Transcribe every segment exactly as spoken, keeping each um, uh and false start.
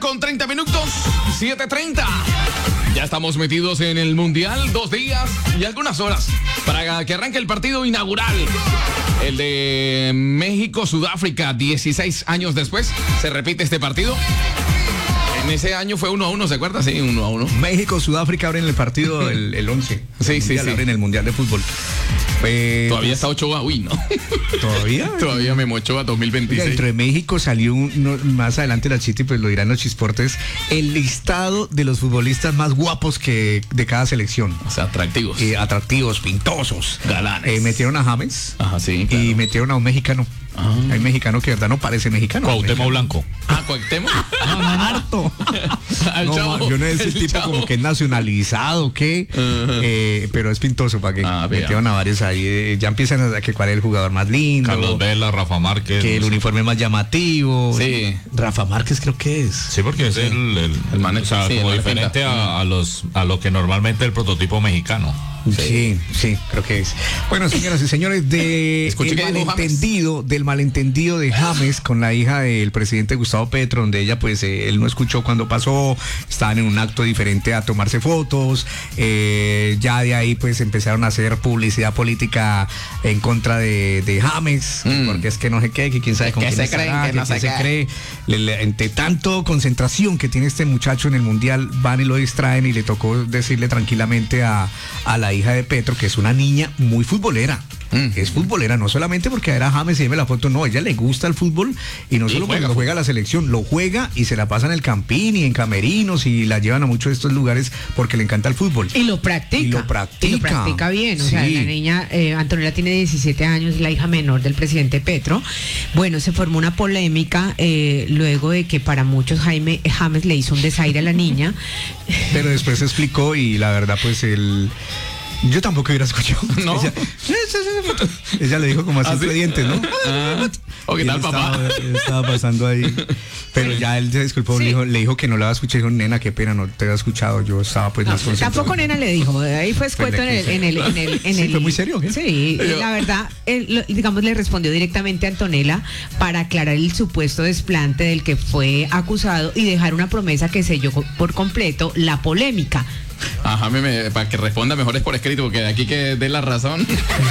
con treinta minutos, siete treinta. Ya estamos metidos en el Mundial, dos días y algunas horas para que arranque el partido inaugural. El de México-Sudáfrica, dieciséis años después, se repite este partido. En ese año fue uno a uno, ¿se acuerda? Sí, uno a uno. México-Sudáfrica abren el partido el, el once. Sí, sí, sí. Abren el Mundial de Fútbol. Pues, todavía está Ochoa, uy, no. ¿Todavía? Todavía Memo Ochoa dos mil veintiséis. Dentro de México salió un, no, más adelante la chiste, pues lo dirán los chisportes, el listado de los futbolistas más guapos que de cada selección. O sea, atractivos. Eh, atractivos, pintosos. Galanes. Eh, metieron a James. Ajá, sí, claro. Y metieron a un mexicano. Ah. Hay mexicano que de verdad no parece mexicano. Cuauhtémoc Blanco. Ah, Cuauhtémoc. No, no, no, harto. No, chavo, yo no es el, el tipo chavo. Como que es nacionalizado, ¿qué? Uh-huh. Eh, pero es pintoso para que ah, metieron a varios ahí. Eh, ya empiezan a que cuál es el jugador más lindo. Carlos Vela, Rafa Márquez. Que el uniforme más llamativo. Sí. Rafa Márquez creo que es. Sí, porque es sí. el, el, el man, o sea, sí, como diferente a, a los a lo que normalmente es el prototipo mexicano. Sí. sí, sí, creo que es. Bueno, señoras y señores, de el malentendido, del malentendido de James con la hija del presidente Gustavo Petro, donde ella pues eh, él no escuchó cuando pasó, estaban en un acto diferente a tomarse fotos, eh, ya de ahí pues empezaron a hacer publicidad política en contra de, de James, mm. porque es que no sé qué, que quién sabe es con que quién se creen, estará, que no que se, se cree, le, le, entre tanto concentración que tiene este muchacho en el Mundial, van y lo distraen y le tocó decirle tranquilamente a, a la hija de Petro, que es una niña muy futbolera. Mm. Es futbolera, no solamente porque era James y dime la foto, no, ella le gusta el fútbol y no y solo juega, cuando juega la selección, lo juega y se la pasa en el campín y en camerinos y la llevan a muchos de estos lugares porque le encanta el fútbol. Y lo practica. Y lo practica. Y lo practica bien, o sí. sea, la niña, eh, Antonella tiene diecisiete años, la hija menor del presidente Petro. Bueno, se formó una polémica eh, luego de que para muchos Jaime James le hizo un desaire a la niña. Pero después se explicó y la verdad pues el... Yo tampoco hubiera escuchado. No. Ella, ella le dijo como así entre dientes, ¿no? Ah, ¿o qué tal, papá? Estaba, estaba pasando ahí. Pero ya él se disculpó, sí. le, dijo, le dijo que no la había escuchado. Dijo, nena, qué pena, no te había escuchado. Yo estaba pues no, más concentrado. Tampoco nena le dijo. Ahí fue escueto en el... En el, en el, en sí, el fue muy serio, ¿qué? Sí, Yo. la verdad, él, digamos, le respondió directamente a Antonella para aclarar el supuesto desplante del que fue acusado y dejar una promesa que selló por completo la polémica. Ajá, me, me, para que responda mejor es por escrito, porque de aquí que dé la razón.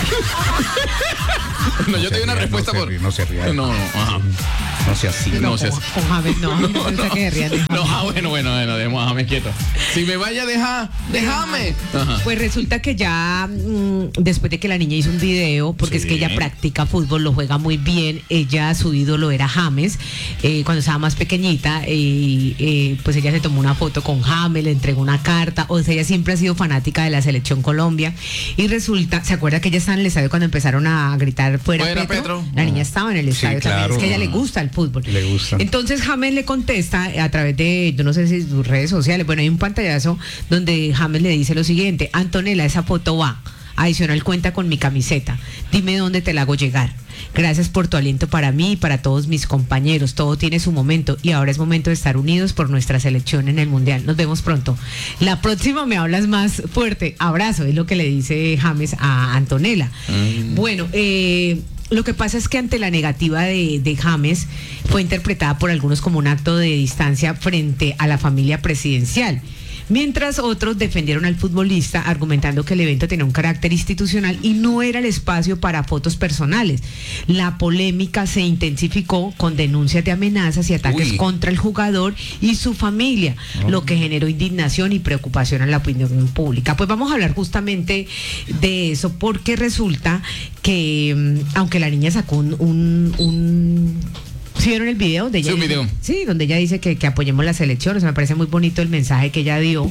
no, no, yo te doy una ría, respuesta no por. Ríe, no se ría. No, no, ajá. No sea así. No, no, con, con James no. No, no, no, que rían de no ah, bueno, bueno, bueno, dejemos a James quieto. Si me vaya a dejar, déjame. Ajá. Pues resulta que ya mmm, después de que la niña hizo un video, porque sí. es que ella practica fútbol, lo juega muy bien. Ella, su ídolo era James, eh, cuando estaba más pequeñita, y eh, eh, pues ella se tomó una foto con James, le entregó una carta. O sea, ella siempre ha sido fanática de la selección Colombia. Y resulta, ¿se acuerda que ella estaba en el estadio cuando empezaron a gritar fuera, fuera Petro? Petro? La niña estaba en el estadio sí, claro. también. Es que a ella le gusta el fútbol. Le gusta. Entonces James le contesta a través de, yo no sé si sus redes sociales, bueno, hay un pantallazo donde James le dice lo siguiente: Antonella, esa foto va. Adicional, cuenta con mi camiseta. Dime dónde te la hago llegar. Gracias por tu aliento para mí y para todos mis compañeros. Todo tiene su momento y ahora es momento de estar unidos por nuestra selección en el Mundial. Nos vemos pronto. La próxima me hablas más fuerte. Abrazo, es lo que le dice James a Antonella. Mm. Bueno, eh... lo que pasa es que ante la negativa de, de James fue interpretada por algunos como un acto de distancia frente a la familia presidencial, mientras otros defendieron al futbolista argumentando que el evento tenía un carácter institucional y no era el espacio para fotos personales. La polémica se intensificó con denuncias de amenazas y ataques Uy. contra el jugador y su familia, oh. lo que generó indignación y preocupación en la opinión pública. Pues vamos a hablar justamente de eso, porque resulta que aunque la niña sacó un, un, un ¿sí vieron el video? Donde ella sí, un dice, video. Sí, donde ella dice que, que apoyemos la selección. O sea, me parece muy bonito el mensaje que ella dio.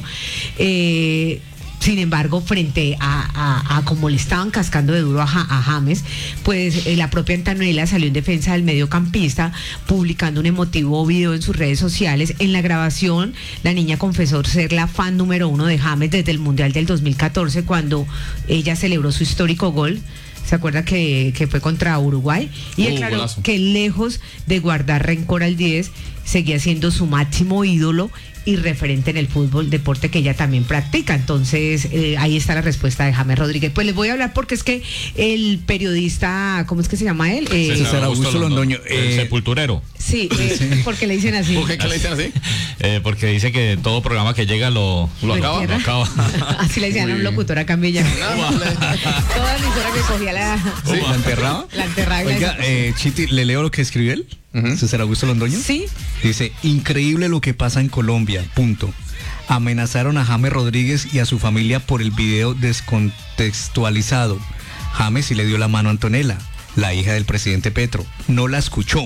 Eh, sin embargo, frente a, a, a como le estaban cascando de duro a, a James, pues eh, la propia Antonella salió en defensa del mediocampista, publicando un emotivo video en sus redes sociales. En la grabación, la niña confesó ser la fan número uno de James desde el Mundial del dos mil catorce, cuando ella celebró su histórico gol. ¿Se acuerda que, que fue contra Uruguay? Y Uh, él, claro, golazo. que lejos de guardar rencor al diez, seguía siendo su máximo ídolo y referente en el fútbol, deporte que ella también practica. Entonces, eh, ahí está la respuesta de James Rodríguez. Pues les voy a hablar porque es que el periodista, ¿cómo es que se llama él? Eh, César Augusto Londoño, el eh, sepulturero. sí, eh, porque le dicen así. ¿Por qué, qué le dicen así? Eh, porque dice que todo programa que llega lo, Lo acaba, entierra. lo acaba. Así le decían a un locutor acá en Villa. Toda emisora que cogía la, ¿Sí? ¿La enterraba? la enterraba. y la- Oiga, eh, Chiti, ¿le leo lo que escribió él? César Augusto Londoño. Sí. Dice, increíble lo que pasa en Colombia, punto. Amenazaron a James Rodríguez y a su familia por el video descontextualizado. James sí le dio la mano a Antonella, la hija del presidente Petro. No la escuchó.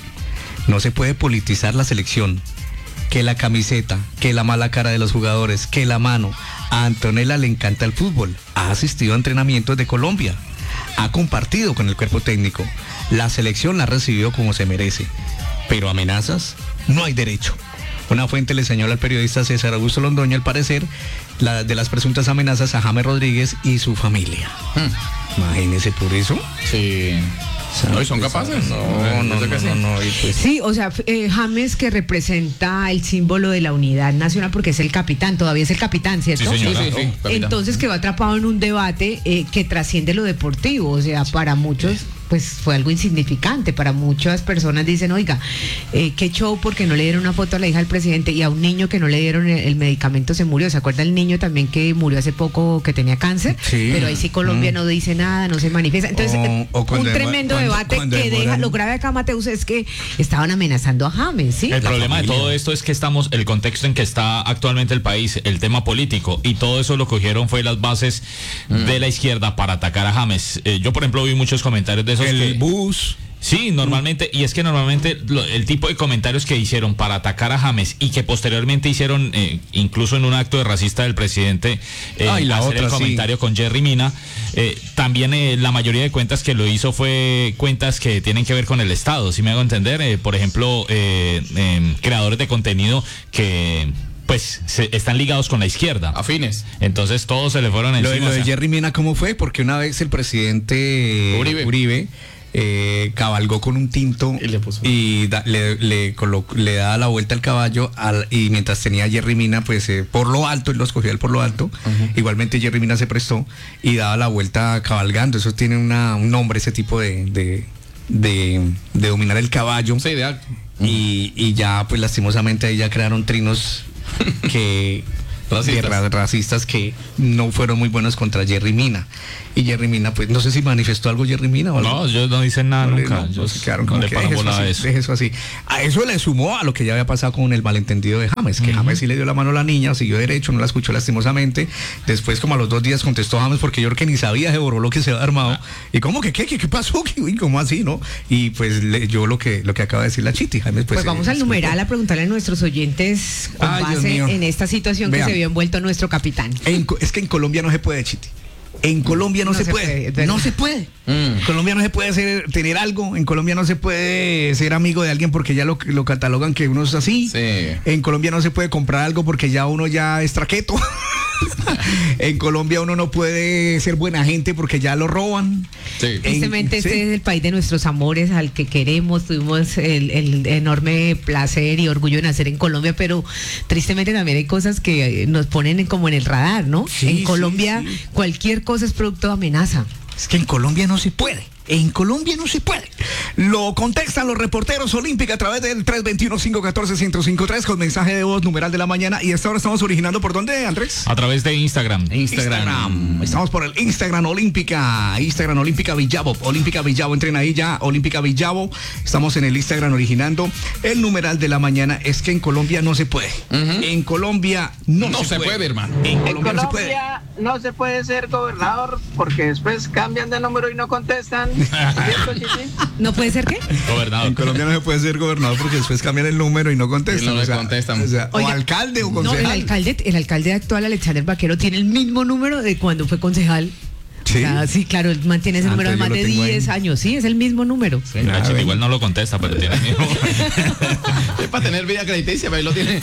No se puede politizar la selección. Que la camiseta, que la mala cara de los jugadores, que la mano. A Antonella le encanta el fútbol. Ha asistido a entrenamientos de Colombia. Ha compartido con el cuerpo técnico. La selección la ha recibido como se merece. Pero amenazas, no hay derecho. Una fuente le señala al periodista César Augusto Londoño, al parecer, la, de las presuntas amenazas a James Rodríguez y su familia. Hmm. Imagínese por eso. Sí. No, ¿y son capaces? No, no, sé no, qué sí. no, no, y pues- Sí, o sea, eh, James, que representa el símbolo de la unidad nacional porque es el capitán, todavía es el capitán, ¿cierto? Sí, señora. Sí, sí, sí, capitán. Entonces quedó atrapado en un debate eh, que trasciende lo deportivo, o sea, para muchos pues fue algo insignificante, para muchas personas dicen, oiga, eh, qué show porque no le dieron una foto a la hija del presidente y a un niño que no le dieron el, el medicamento se murió. ¿Se acuerda el niño también que murió hace poco que tenía cáncer? Sí. Pero ahí sí Colombia Mm. no dice nada, no se manifiesta. Entonces, O- eh, o un cuando tremendo demora- debate cuando- que cuando deja, demoran- lo grave acá, Mateus, es que estaban amenazando a James, ¿sí? El La problema de familia. todo esto es que estamos, el contexto en que está actualmente el país, el tema político, y todo eso lo cogieron fue las bases de la izquierda para atacar a James. Eh, yo, por ejemplo, vi muchos comentarios de esos El que... bus. Sí, normalmente, y es que normalmente lo- el tipo de comentarios que hicieron para atacar a James y que posteriormente hicieron, eh, incluso en un acto de racista del presidente, eh, Ah, y la hacer otra, el sí. comentario con Jerry Mina, eh, también eh, la mayoría de cuentas que lo hizo fue cuentas que tienen que ver con el Estado, si me hago entender, eh, por ejemplo, eh, eh, creadores de contenido que pues se, están ligados con la izquierda. Afines. Entonces todos se le fueron Lo, encima. lo o de sea, Jerry Mina, ¿cómo fue? Porque una vez el presidente Uribe. Uribe eh, cabalgó con un tinto Y le puso- y da- le, le, colo- le daba la vuelta al caballo al- y mientras tenía a Jerry Mina, pues eh, por lo alto, él los cogía él por lo alto, igualmente Jerry Mina se prestó y daba la vuelta cabalgando. Eso tiene una, un nombre, ese tipo de, de, de, de dominar el caballo. Sí, de acto. Y, y ya, pues lastimosamente ahí ya crearon trinos que Racistas. de ra- racistas que no fueron muy buenos contra Jerry Mina. Y Jerry Mina, pues no sé si manifestó algo Jerry Mina o algo. no, yo no dicen nada No le- nunca. no, yo no, se quedaron no como le que paro deje eso, bola a así, eso. deje eso así. A eso le sumó a lo que ya había pasado con el malentendido de James, que James sí le dio la mano a la niña, siguió derecho, no la escuchó lastimosamente. Después, como a los dos días contestó James, porque yo creo que ni sabía, se borró lo que se había armado. ¿Y cómo que qué? ¿Qué, qué pasó? ¿Y cómo así, no? Y pues le- yo lo que lo que acaba de decir la Chiti, James, pues. Pues, vamos eh, al numeral a preguntarle a nuestros oyentes con Ay, Dios base mío. en esta situación Vean. que se vio envuelto nuestro capitán. En Co- es que en Colombia no se puede, Chiti. En Colombia no, No se, se puede. puede, es verdad. no se puede. Mm. En Colombia no se puede ser, tener algo. En Colombia no se puede ser amigo de alguien porque ya lo, lo catalogan que uno es así. Sí. En Colombia no se puede comprar algo porque ya uno ya es traqueto. En Colombia uno no puede ser buena gente porque ya lo roban. Sí. En- Tristemente sí. este es el país de nuestros amores, al que queremos, tuvimos el, el enorme placer y orgullo de nacer en Colombia, pero tristemente también hay cosas que eh, nos ponen en- como en el radar, ¿no? Sí, en sí, Colombia sí. cualquier cosa es producto de amenaza. Es que en Colombia no se puede. En Colombia no se puede. Lo contestan los reporteros Olímpica a través del tres dos uno, cinco uno cuatro, uno cero cinco tres con mensaje de voz, numeral de la mañana. Y esta hora estamos originando por dónde, Andrés? A través de Instagram. Instagram. Estamos por el Instagram Olímpica. Instagram Olímpica Villavo. Olímpica Villavo. Entren ahí ya. Olímpica Villavo. Estamos en el Instagram originando. El numeral de la mañana es que en Colombia no se puede. En Colombia no, No se puede, hermano. En En Colombia no se puede. Colombia no se puede ser gobernador porque después cambian de número y no contestan. ¿Cierto, Chichi? ¿No puede ser qué? Gobernador. En Colombia no se puede ser gobernador porque después cambian el número y no contestan. Y no le o sea, contestan. o sea, o Oiga, alcalde o No, el concejal. alcalde, el alcalde actual, Alexander Vaquero, tiene el mismo número de cuando fue concejal. Sí. O sea, sí, claro, él mantiene ese Ah, número de más entonces de yo lo tengo diez ahí. años, sí, es el mismo número. La Ah, chica bueno. igual no lo contesta, pero tiene el mismo. para tener vida crediticia, pero ahí lo tiene.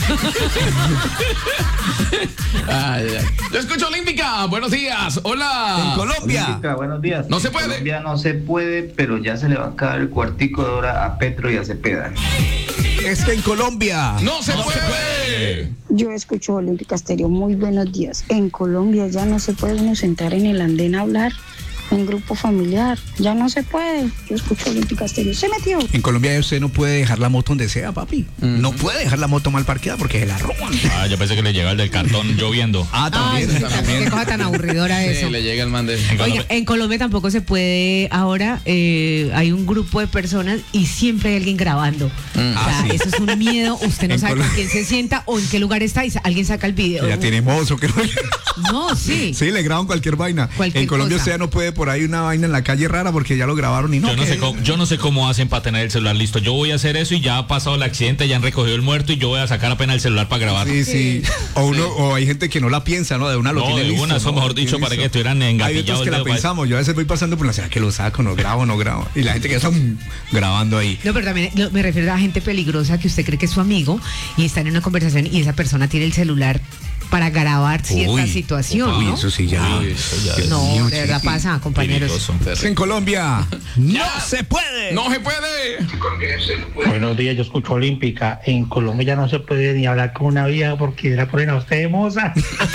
Ay, ay. Yo escucho Olímpica, buenos días, hola. En Colombia. Olímpica, buenos días. No se En puede. Colombia no se puede, pero ya se le va a acabar el cuartico de hora a Petro y a Cepeda. Es que en Colombia. No se puede. Yo escucho Olímpica Estéreo, muy buenos días. En Colombia ya no se puede uno sentar en el andén a hablar en grupo familiar, ya no se puede. Yo escucho Olímpica Estéreo, se metió. En Colombia usted no puede dejar la moto donde sea, papi. No puede dejar la moto mal parqueada porque se la roban. Ah, yo pensé que le llegaba el del cartón lloviendo. Ah, Ay, también. sí, también, qué cosa tan aburridora eso. Sí, le llega el man de... Oiga, en Colombia tampoco se puede, ahora eh, hay un grupo de personas y siempre hay alguien grabando. Mm. O sea, Ah, sí. eso es un miedo, usted no En sabe Colo- con quién se sienta o en qué lugar está y sa- alguien saca el video. Ya tiene mozo, que No, sí. sí, le graban cualquier vaina. Cualquier en Colombia cosa. usted ya no puede por ahí una vaina en la calle rara porque ya lo grabaron y no. Yo no, que- sé cómo, yo no sé cómo hacen para tener el celular listo. Yo voy a hacer eso y ya ha pasado el accidente, ya han recogido el muerto y yo voy a sacar apenas el celular para grabar. Sí, sí. O uno, o hay gente que no la piensa, ¿no? De una lo No, tiene de listo. una, eso ¿no? mejor Lo tiene dicho, para listo. que estuvieran Hay engatillados otros que el la dedo para- pensamos. Yo a veces voy pasando por la ¿será que lo saco? No grabo, no grabo. Y la gente que está mm, grabando ahí. No, pero también lo- me refiero a gente peligrosa que usted cree que es su amigo y están en una conversación y esa persona tiene el celular para grabar cierta Uy, situación, uy, ¿no? eso sí ya. Uy, eso ya Dios No, mío, de verdad chiqui. pasa, compañeros. Peligroso. Es que en Colombia no se puede. No se puede. Buenos días, yo escucho Olímpica. En Colombia ya no se puede ni hablar con una vieja porque la ponen a usted de moza.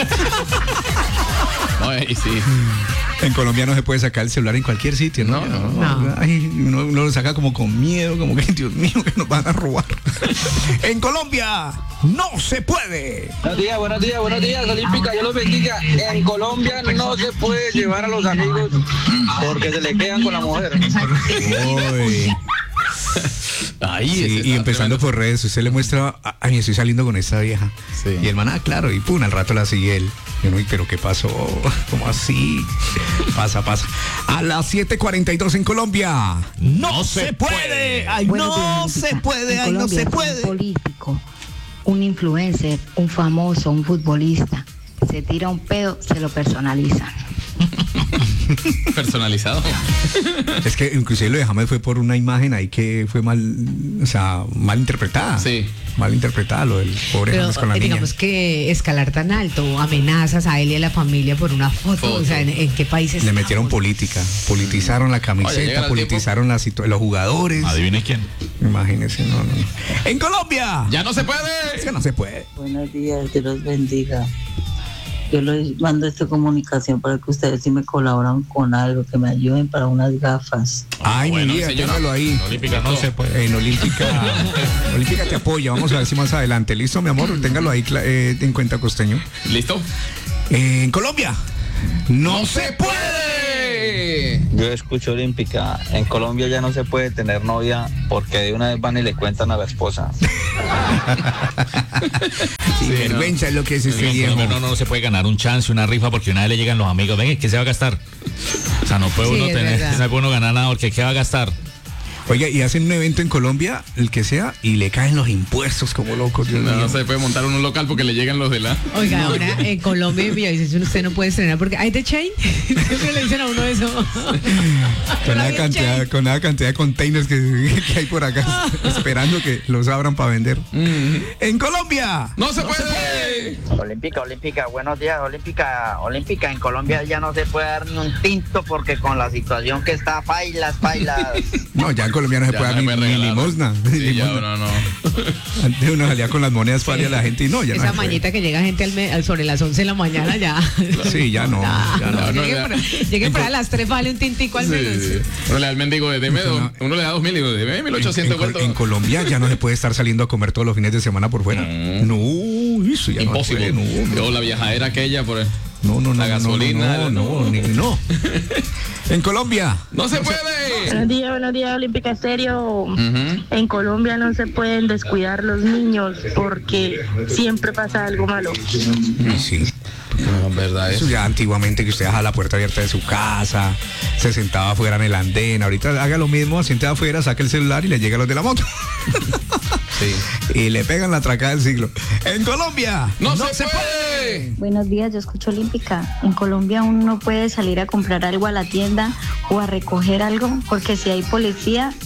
No, ahí sí. En Colombia no se puede sacar el celular en cualquier sitio, ¿no? No, no, no. Ay, uno, uno lo saca como con miedo, como que Dios mío, que nos van a robar. En Colombia no se puede. Buenos días, buenos días, buenos días, Olímpica, yo los bendiga. En Colombia no se puede llevar a los amigos porque se le quedan con la mujer. Uy. Ahí Sí, ese y está empezando tremendo. por redes, usted le muestra, ay, estoy saliendo con esta vieja. Sí. Y el man, ah, claro, y pum, al rato la sigue él. Y uno, "Uy, pero ¿qué pasó? ¿Cómo así? Pasa, pasa. A las siete cuarenta y dos en Colombia. No se puede. Ay, Buenos no días, se Olímpica. puede. En Ay, no Colombia, se si puede. Un político, un influencer, un famoso, un futbolista, se tira un pedo, se lo personalizan. Personalizado. Es que inclusive lo de James fue por una imagen ahí que fue mal, o sea, mal interpretada. Sí. Mal interpretada lo del pobre Pero James con la eh, niña. digamos que escalar tan alto, amenazas a él y a la familia por una foto, Foto. o sea, ¿en, en qué países Le metieron política, politizaron la Oye, llega camiseta, el politizaron la situ- los jugadores. Adivine quién. Imagínense, no, no, no. En Colombia. Ya no se Es puede. que no se puede. Buenos días, Dios los bendiga. Yo les mando esta comunicación para que ustedes sí me colaboran con algo, que me ayuden para unas gafas. Ay, bueno, mi vida, señora. téngalo ahí. Olímpica no se puede. En Olímpica, Olímpica te apoya. Vamos a ver si más adelante. Listo, mi amor, téngalo ahí cla- eh, en cuenta, costeño. ¿Listo? Eh, en Colombia. No, ¡No se se puede! Yo escucho Olímpica. En Colombia ya no se puede tener novia porque de una vez van y le cuentan a la esposa. Sin vergüenza es lo que es ese En viejo. Colombia no, no se puede ganar un chance, una rifa, porque una vez le llegan los amigos. Venga, ¿qué se va a gastar? O sea, no puede Sí, uno es tener, verdad. no puede uno ganar nada porque ¿qué va a gastar? Oiga, y hacen un evento en Colombia, el que sea, y le caen los impuestos como locos, Dios No, mío. no se puede montar un local porque le llegan los de la... Oiga, ahora en Colombia me dicen, usted no puede estrenar porque hay de chain. Siempre le dicen a uno eso. Con La la bien cantidad, chain. con la cantidad de containers que, que hay por acá, esperando que los abran para vender. En Colombia. ¡No se puede! Olímpica, Olímpica, buenos días, Olímpica, Olímpica, en Colombia ya no se puede dar ni un tinto porque con la situación que está, bailas, bailas. No, ya en Colombia no se Ya puede no dar se ni, puede ni regalar. limosna. ni Sí, ya limosna. no, no. Antes uno salía con las monedas para a la gente y no, ya no Esa se puede. mañita que llega gente al me- al- sobre las once de la mañana ya. Sí, ya no, ya no. no, Llegue ya. por- llegue para las tres, vale un tintico al Sí, menos. sí. Uno le da al mendigo de deme dos, uno le da dos mil y digo, deme mil En, ochocientos en Col- vueltos. en Colombia ya no se puede estar saliendo a comer todos los fines de semana por fuera. No, eso ya Imposible. no se puede, no, Yo la viajadera aquella por el... no, no, no, La no, gasolina, no, no, no, ni- no. En Colombia. ¡No se puede! Buenos días, buenos días, Olímpica Estéreo. Ujú. En Colombia no se pueden descuidar los niños porque siempre pasa algo malo. Y sí. No, verdad es. Eso ya antiguamente que usted dejaba la puerta abierta de su casa, se sentaba afuera en el andén. Ahorita haga lo mismo, siente afuera, saca el celular y le llega a los de la moto. Sí. Y le pegan la atracada del siglo. En Colombia. ¡No, se, puede! Buenos días, yo escucho Olímpica. En Colombia uno no puede salir a comprar algo a la tienda o a recoger algo porque si hay policía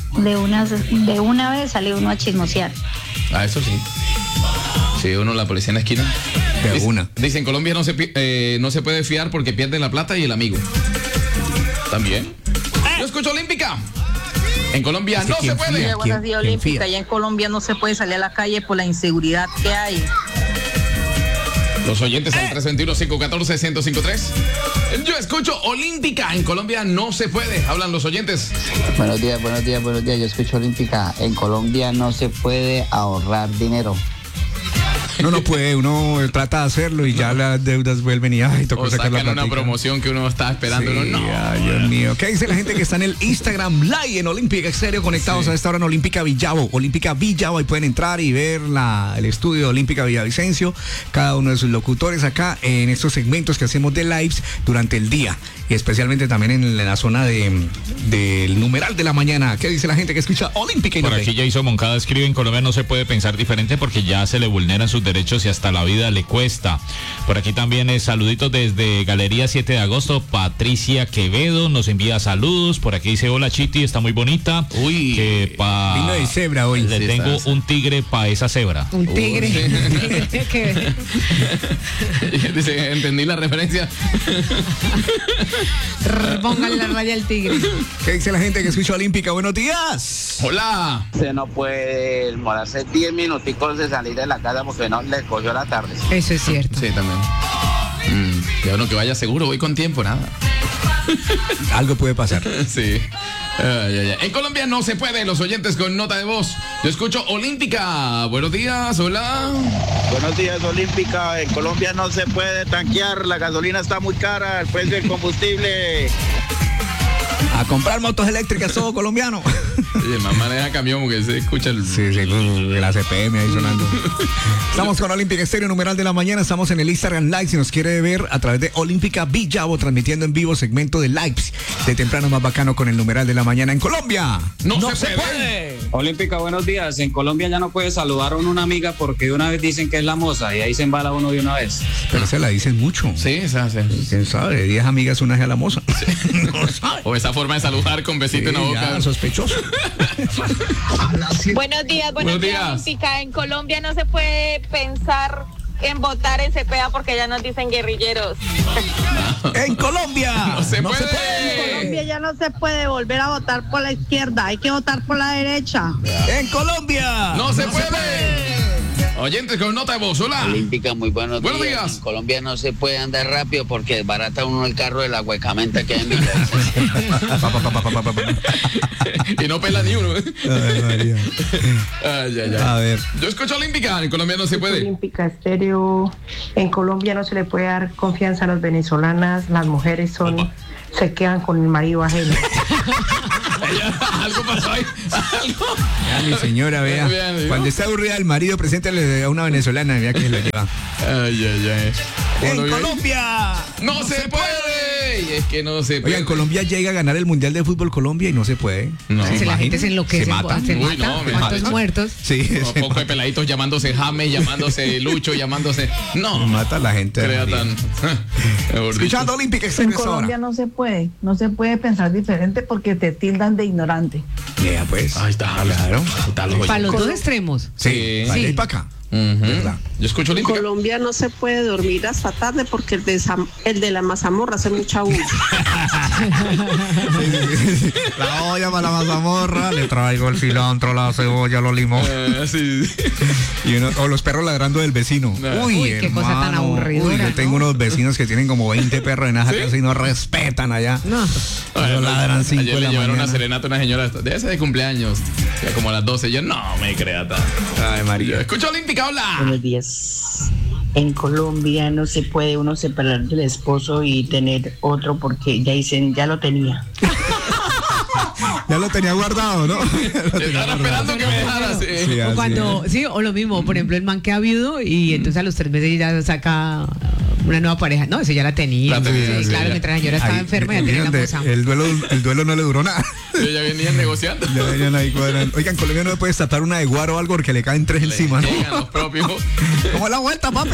de una, de una vez sale uno a chismosear. Ah, eso sí. Sí, uno la policía en la esquina. De dice, una. Dice, en Colombia no se, eh, no se puede fiar porque pierden la plata y el amigo. ¿También? Yo escucho Olímpica. En Colombia no se puede. Fía, buenos días, Olímpica. Ya en Colombia no se puede salir a la calle por la inseguridad que hay. Los oyentes al tres dos uno, cinco uno cuatro, uno cero cinco tres. Yo escucho Olímpica. En Colombia no se puede. Hablan los oyentes. Buenos días, buenos días, buenos días. Yo escucho Olímpica. En Colombia no se puede ahorrar dinero. No, no puede, uno trata de hacerlo y ya las deudas vuelven y ay, tocó O sacar la sacan una platica. promoción que uno está esperando. Sí, uno, no. ay, Dios mío. ¿Qué dice la gente que está en el Instagram Live en Olímpica Exterior conectados Sí. a esta hora en Olímpica Villavo? Olímpica Villavo, ahí pueden entrar y ver la, el estudio de Olímpica Villavicencio, cada uno de sus locutores acá en estos segmentos que hacemos de lives durante el día y especialmente también en la zona de del numeral de la mañana. ¿Qué dice la gente que escucha Olímpica? Y Por no ve? aquí Jason Moncada escribe: en Colombia no se puede pensar diferente porque ya se le vulneran sus derechos y hasta la vida le cuesta. Por aquí también es saluditos desde Galería siete de agosto. Patricia Quevedo nos envía saludos. Por aquí dice: hola Chiti, está muy bonita. Uy, que pa... vino de cebra hoy. Le Sí, tengo está- un tigre para esa cebra. Un tigre. Uy. Que- Dice, entendí la referencia. Pónganle la raya al tigre. ¿Qué dice la gente que escucha Olímpica? Buenos días. Hola. Usted no puede demorarse diez minuticos de salir de la casa porque no le cogió la tarde. Eso es cierto. Sí, también. Mm, ya uno que vaya seguro, voy con tiempo, nada. Algo puede pasar. Sí. Ay, ay, ay. En Colombia no se puede, los oyentes con nota de voz. Yo escucho Olímpica. Buenos días, hola. Buenos días, Olímpica. En Colombia no se puede tanquear, la gasolina está muy cara, el precio del combustible. A comprar motos eléctricas todo colombiano. Oye, el man maneja camión porque se escucha el... Sí, sí, la C P M ahí sonando. Estamos con Olímpica Estéreo, numeral de la mañana. Estamos en el Instagram Live. Si nos quiere ver a través de Olímpica Villavo, transmitiendo en vivo segmento de lives de temprano más bacano con el numeral de la mañana en Colombia. No, se, puede. Olímpica, buenos días. En Colombia ya no puede saludar a una amiga porque de una vez dicen que es la moza y ahí se embala uno de una vez. Pero se la dicen mucho. Sí, esa hace. ¿Quién sabe? Diez amigas, una es a la moza. No sabe. O esa forma de saludar con besito Sí, en la boca. ya, sospechoso. Buenos días, buenos, Buenos días, días. Olímpica. En Colombia no se puede pensar en votar en Cepeda porque ya nos dicen guerrilleros. En Colombia. No se puede. En Colombia ya no se puede volver a votar por la izquierda, hay que votar por la derecha. En Colombia. No se puede. Oyentes con nota de voz, hola. Olímpica, muy buenos, Buenos días. días. En Colombia no se puede andar rápido porque desbarata uno el carro de la huecamenta que hay en Villavicencio. Pa, pa, pa, pa, pa, pa, pa. Y no pela ni uno. Ay, María. Ay, ay, A ay. ver. Yo escucho Olímpica. En Colombia no se puede. Olímpica Estéreo. En Colombia no se le puede dar confianza a las venezolanas, las mujeres son Opa. se quedan con el marido ajeno. Algo pasó ahí. Algo. Ya, mi señora, vea. Vean, ¿no? Cuando está aburrida el marido, preséntale a una venezolana, vea que se la lleva. Ay, ay, ay. ¡En Bueno, Colombia! No, se, puede. Y es que no se puede. Oigan, Colombia llega a ganar el Mundial de Fútbol Colombia y no se puede. No. ¿Se Si la gente imaginan? se enloquece, Se mata. se Uy, mata. no, me ¿Cuántos mata. muertos? Sí, Un se poco de mata. peladitos llamándose James, llamándose Lucho, llamándose. No. Mata a la gente. Crea María. tan. Mejor dicho. Escuchando Olímpica En Exterior ahora. Colombia no se puede, no se puede pensar diferente porque te tildan de ignorante. Ya, pues. Ahí está, claro. Está lo Para los oyentes. dos extremos. Sí, Sí. para allá y Sí. para acá. Ujú. ¿Verdad? Yo escucho En Olímpica. Colombia no se puede dormir hasta tarde porque el de, Sam- el de la mazamorra hace mucha bulla. La olla para la mazamorra, le traigo el cilantro, la cebolla, los limones. Ah, sí. Y uno- o los perros ladrando del vecino. Ah. Uy, Uy, qué cosa tan hermano. aburridora, Uy, yo ¿no? tengo unos vecinos que tienen como veinte perros en esa ¿Sí? casa y no respetan allá. No. Ay, Ellos ladran cinco Ayer de le la llevaron mañana. una serenata a una señora de ese de cumpleaños. Ya como a las doce. Yo no me crea tan. Ay, Yo María. escucho Olímpica, hola. Buenos días. En Colombia no se puede uno separar del esposo y tener otro porque ya dicen, ya lo tenía. Ya lo tenía guardado, ¿no? Estaban esperando que me dejara. Sí. Sí, O así cuando, sí, o lo mismo, por ejemplo, el man que ha viudo y entonces a los tres meses ya saca una nueva pareja. No, esa ya la tenía. La tenía, Sí, sí, claro, ya. mientras la señora estaba Ahí, enferma ya miren tenía la de- moza. el duelo, el duelo no le duró nada. Ellos ya venían negociando. Ya venían ahí cuadrando. Oigan, Colombia no le puede destapar una de guaro o algo porque le caen tres encima, ¿no? Llegan los propios. ¿Cómo es la vuelta, papi?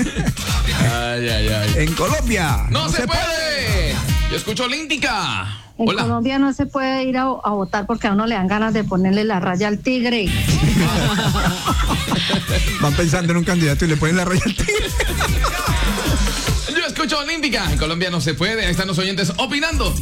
Ay, ay, ay. En Colombia. ¡No, se, puede! Yo escucho Olímpica. En Hola. Colombia no se puede ir a, a votar porque a uno le dan ganas de ponerle la raya al tigre. Van pensando en un candidato y le ponen la raya al tigre. Yo escucho Olímpica. En Colombia no se puede. Ahí están los oyentes opinando.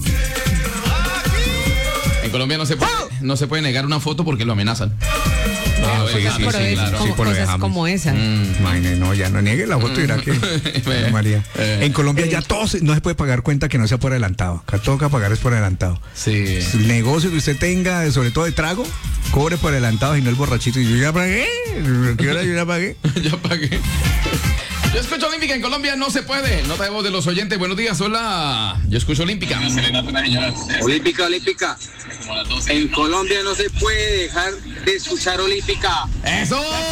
En Colombia no se puede, no se puede negar una foto porque lo amenazan. No, sí, sí, Pero sí, es claro. como, Sí, por lo cosas dejamos. como esa. Mm. Imagínate, no, ya no niegue la foto, dirá que Ay, María. Eh. En Colombia ya todo se- no se puede pagar cuenta que no sea por adelantado. Acá toca pagar es por adelantado. Sí. El negocio que usted tenga, sobre todo de trago, cobre por adelantado y no el borrachito. Y yo ya pagué. ¿Qué hora yo ya pagué? Ya pagué. Yo escucho Olímpica. En Colombia no se puede. Nota de voz de los oyentes. Buenos días, hola. Yo escucho Olímpica. Olímpica, Olímpica. En Colombia no se puede dejar de escuchar Olímpica. ¡Eso!